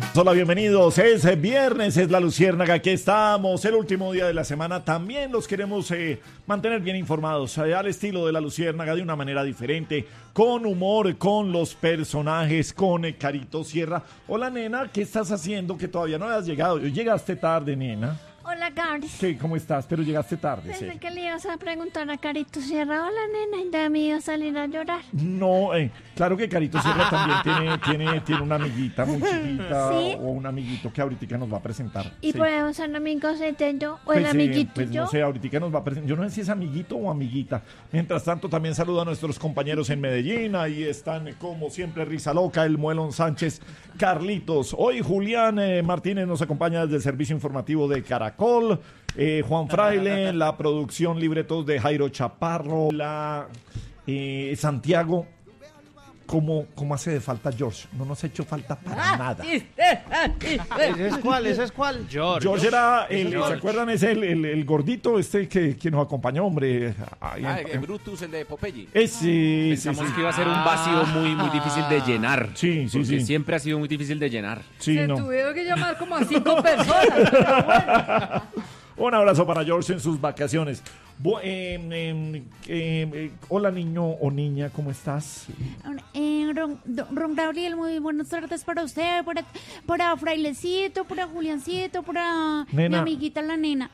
Hola, bienvenidos. Es viernes, es la Luciérnaga. Aquí estamos, el último día de la semana. También los queremos mantener bien informados, al estilo de la Luciérnaga, de una manera diferente, con humor, con los personajes, con Carito Sierra. Hola, nena, ¿qué estás haciendo? Que todavía no has llegado. Llegaste tarde, nena. Hola, Cari. ¿Qué? ¿Cómo estás? Pero llegaste tarde. Pensé Sí. que le ibas a preguntar a Carito Sierra. Hola, nena, y de mí iba a salir a llorar. No, claro que Carito Sierra también tiene una amiguita muy chiquita. ¿Sí? O un amiguito que ahorita nos va a presentar. ¿Y Sí. podemos ser amigos de yo? ¿O Pues, el amiguito pues yo? no sé, ahorita nos va a presentar. Yo no sé si es amiguito o amiguita. Mientras tanto, también saludo a nuestros compañeros en Medellín. Ahí están, como siempre, Risa Loca, el Muelón Sánchez, Carlitos. Hoy Julián Martínez nos acompaña desde el servicio informativo de Caracol. Juan Fraile, la producción libretos de Jairo Chaparro, Santiago. ¿Cómo hace de falta George? No nos ha hecho falta para nada. ¿Ese es cuál? George era ¿se acuerdan? Es el gordito que nos acompañó, hombre. El Brutus, el de Popeye. Sí. Pensamos que iba a ser un vacío muy difícil de llenar. Sí. Porque siempre ha sido muy difícil de llenar. Sí, Se no. tuvieron que llamar como a 5 personas. Pero bueno. Un abrazo para George en sus vacaciones. Hola, niño o niña, ¿cómo estás? Ron Gabriel, muy buenas tardes para usted, para Frailecito, para Juliancito, para mi Nena. amiguita la nena.